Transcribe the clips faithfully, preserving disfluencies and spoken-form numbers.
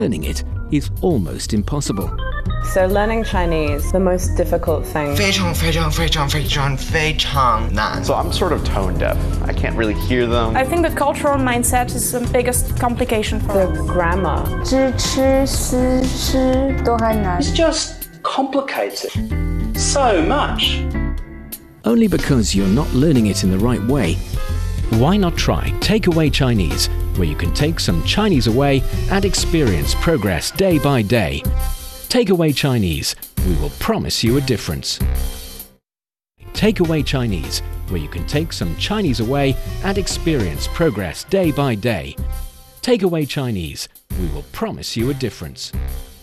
Learning it is almost impossible. So learning Chinese, the most difficult thing. 非常非常非常非常非常难. So I'm sort of tone deaf. I can't really hear them. I think the cultural mindset is the biggest complication for The us. grammar. 知吃思吃都还难。 It's just complicated so much. Only because you're not learning it in the right way. Why not try Takeaway Chinese, where you can take some Chinese away and experience progress day by day. Takeaway Chinese, we will promise you a difference. Takeaway Chinese, where you can take some Chinese away and experience progress day by day. Takeaway Chinese, we will promise you a difference.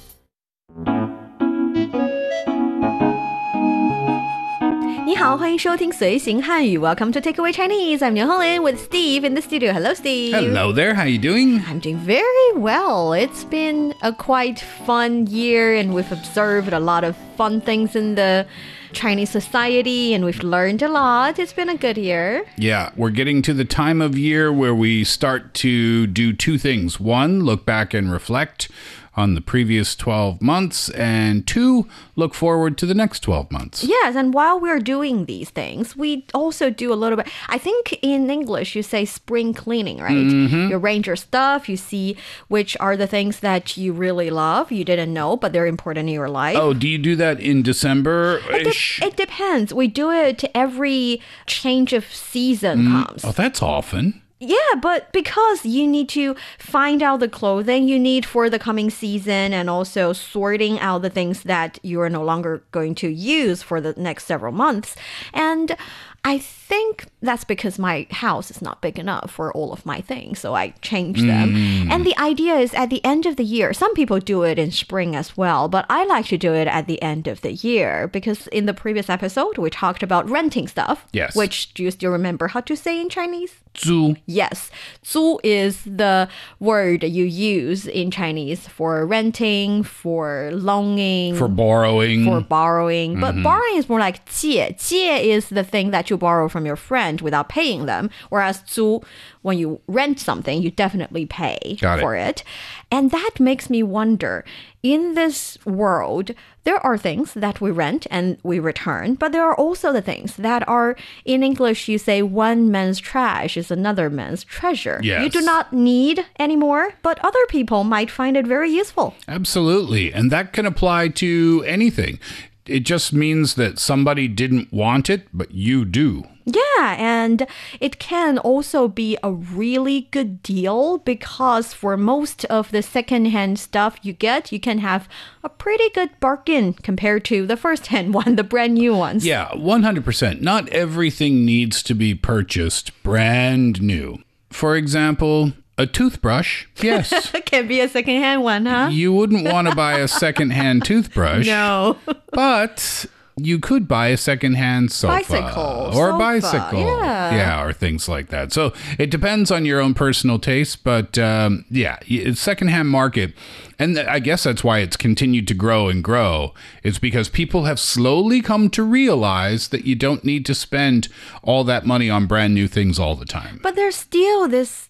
你好，欢迎收听随行汉语 Welcome to Takeaway Chinese. I'm Niu Honglin with Steve in the studio. Hello, Steve. Hello there. How you doing? I'm doing very well. It's been a quite fun year, and we've observed a lot of fun things in the Chinese society, and we've learned a lot. It's been a good year. Yeah, we're getting to the time of year where we start to do two things. One, look back and reflect on the previous twelve months, and two, look forward to the next twelve months. Yes, and while we're doing these things, we also do a little bit, I think in English you say spring cleaning, right? Mm-hmm. You arrange your stuff, you see which are the things that you really love, you didn't know, but they're important in your life. Oh, do you do that in December? It, de- it depends. We do it every change of season mm. comes. Oh, that's often. Yeah, but because you need to find out the clothing you need for the coming season, and also sorting out the things that you are no longer going to use for the next several months. And I think that's because my house is not big enough for all of my things, so I changed them. Mm. And the idea is at the end of the year, some people do it in spring as well, but I like to do it at the end of the year because in the previous episode, we talked about renting stuff. Yes. Which, do you still remember how to say in Chinese? 租. Yes. 租 is the word you use in Chinese for renting, for loaning. For borrowing. For borrowing. Mm-hmm. But borrowing is more like 借. 借 is the thing that you borrow from your friend without paying them. Whereas 租, when you rent something, you definitely pay Got for it. it. And that makes me wonder, in this world, there are things that we rent and we return, but there are also the things that are, in English, you say one man's trash is another man's treasure. Yes. You do not need anymore, but other people might find it very useful. Absolutely. And that can apply to anything. It just means that somebody didn't want it, but you do. Yeah, and it can also be a really good deal because for most of the secondhand stuff you get, you can have a pretty good bargain compared to the first-hand one, the brand new ones. Yeah, one hundred percent. Not everything needs to be purchased brand new. For example, a toothbrush, yes. Can be a secondhand one, huh? You wouldn't want to buy a secondhand toothbrush. No. But you could buy a secondhand sofa. Bicycle. Or sofa, bicycle. Yeah. Yeah, or things like that. So it depends on your own personal taste. But um, yeah, it's secondhand market. And th- I guess that's why it's continued to grow and grow. It's because people have slowly come to realize that you don't need to spend all that money on brand new things all the time. But there's still this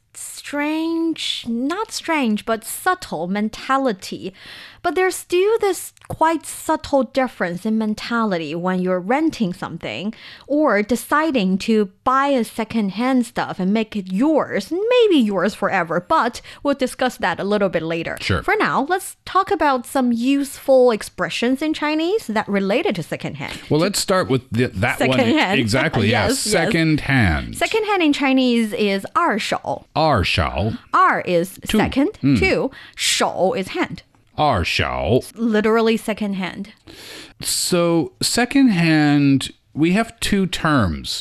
strange, not strange, but subtle mentality. But there's still this quite subtle difference in mentality when you're renting something or deciding to buy a secondhand stuff and make it yours, maybe yours forever, but we'll discuss that a little bit later. Sure. For now, let's talk about some useful expressions in Chinese that related to secondhand. Well, let's start with the, that one. Secondhand. Exactly, yes. Yes, yes. Secondhand. Secondhand in Chinese is 二手. 二手. 二 is Two. second. Mm. Two. 手 is hand. 二手. Literally second hand. So secondhand, we have two terms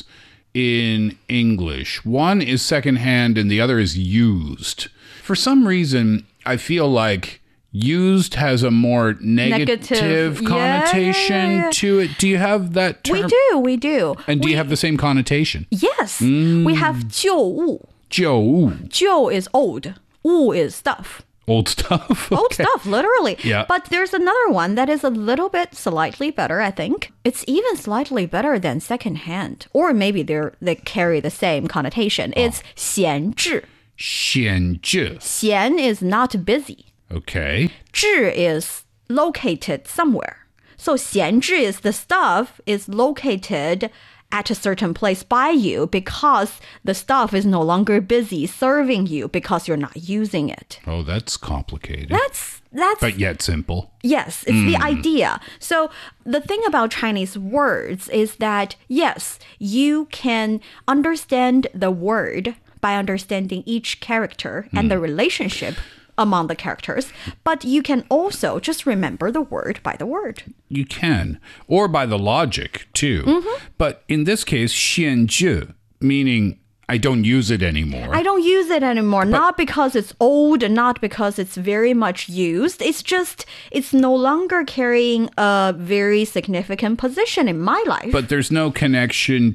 in English. One is secondhand and the other is used. For some reason, I feel like used has a more negative, Negative. connotation Yeah, yeah, yeah. to it. Do you have that term? We do, we do. And do we, you have the same connotation? Yes. Mm. We have 旧物. 旧物. 旧 is old. 物 is stuff. Old stuff? Old Okay. stuff, literally. Yeah. But there's another one that is a little bit slightly better, I think. It's even slightly better than secondhand. Or maybe they're they carry the same connotation. It's 闲置. 闲置. 闲 is not busy. Okay. 志 is located somewhere. So 闲置 is the stuff is located at a certain place by you because the stuff is no longer busy serving you because you're not using it. Oh, that's complicated. That's that's but yet simple. Yes, it's mm. the idea. So the thing about Chinese words is that yes, you can understand the word by understanding each character and mm. the relationship among the characters, but you can also just remember the word by the word. You can, or by the logic too. Mm-hmm. But in this case, 闲置, meaning I don't use it anymore. I don't use it anymore, but, not because it's old and not because it's very much used. It's just, it's no longer carrying a very significant position in my life. But there's no connection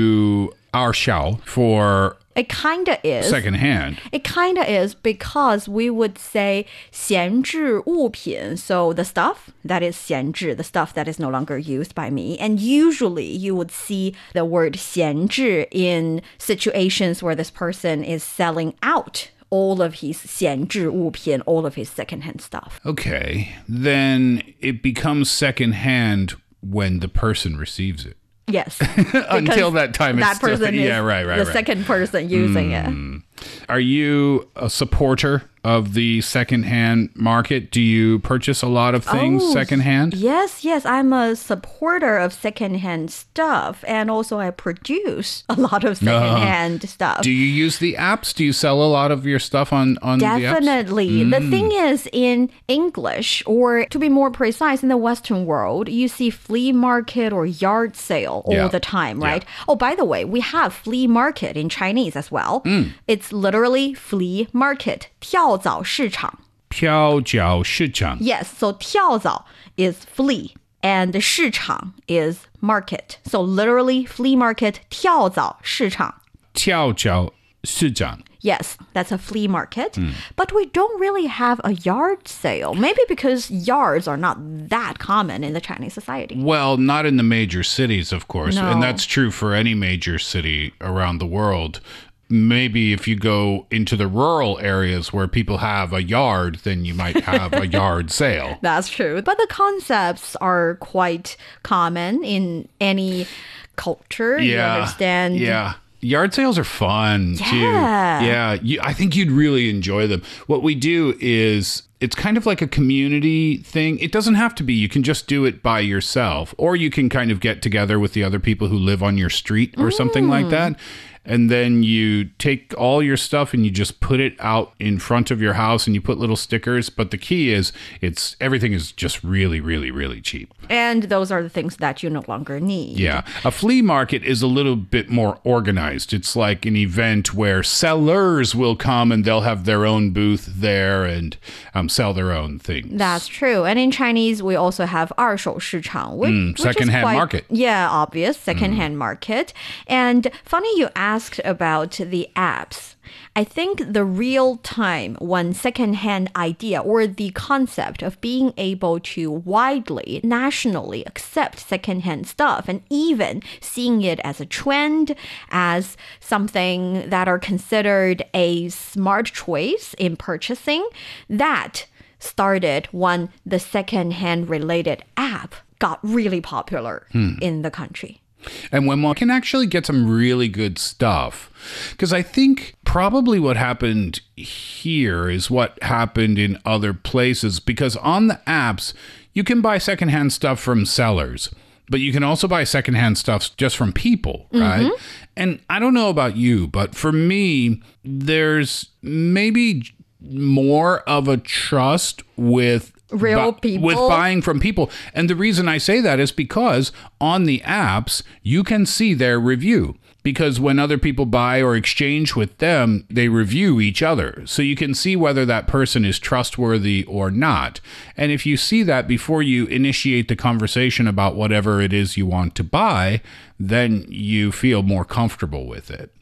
to our xiao for... It kind of is. Secondhand. It kind of is because we would say 闲置物品. So the stuff that is 闲置, the stuff that is no longer used by me. And usually you would see the word 闲置 in situations where this person is selling out all of his 闲置物品, all of his secondhand stuff. Okay. Then it becomes secondhand when the person receives it. Yes. Until that time, that it's still, person yeah, is right, right, the right. second person using mm. it. Are you a supporter of the secondhand market? Do you purchase a lot of things oh, secondhand? Yes, yes. I'm a supporter of secondhand stuff. And also I produce a lot of secondhand uh, stuff. Do you use the apps? Do you sell a lot of your stuff on, on Definitely. the apps? Definitely. Mm. The thing is, in English, or to be more precise, in the Western world, you see flea market or yard sale all yeah. the time, right? Yeah. Oh, by the way, we have flea market in Chinese as well. Mm. It's literally flea market. 跳蚤市场. 跳蚤市场. Yes, so 跳蚤 is flea and 市场 is market. So literally flea market, 跳蚤市场. 跳蚤市场. Yes, that's a flea market. Mm. But we don't really have a yard sale. Maybe because yards are not that common in the Chinese society. Well, not in the major cities, of course. No. And that's true for any major city around the world. Maybe if you go into the rural areas where people have a yard, then you might have a yard sale. That's true. But the concepts are quite common in any culture. Yeah. You understand? Yeah. Yard sales are fun yeah. too. Yeah. You, I think you'd really enjoy them. What we do is it's kind of like a community thing. It doesn't have to be. You can just do it by yourself, or you can kind of get together with the other people who live on your street or mm. something like that. And then you take all your stuff and you just put it out in front of your house and you put little stickers. But the key is it's everything is just really, really, really cheap. And those are the things that you no longer need. Yeah. A flea market is a little bit more organized. It's like an event where sellers will come and they'll have their own booth there and um, sell their own things. That's true. And in Chinese, we also have 二手市场, which, mm, which secondhand is quite, market. Yeah, obvious. Secondhand mm. market. And funny you asked about the apps. I think the real time when secondhand idea or the concept of being able to widely, nationally accept secondhand stuff and even seeing it as a trend, as something that are considered a smart choice in purchasing, that started when the secondhand related app got really popular hmm. in the country. And when one can actually get some really good stuff. Because I think probably what happened here is what happened in other places. Because on the apps, you can buy secondhand stuff from sellers. But you can also buy secondhand stuff just from people, right? Mm-hmm. And I don't know about you, but for me, there's maybe more of a trust with real bu- people with buying from people. And the reason I say that is because on the apps, you can see their review. Because when other people buy or exchange with them, they review each other. So you can see whether that person is trustworthy or not. And if you see that before you initiate the conversation about whatever it is you want to buy, then you feel more comfortable with it.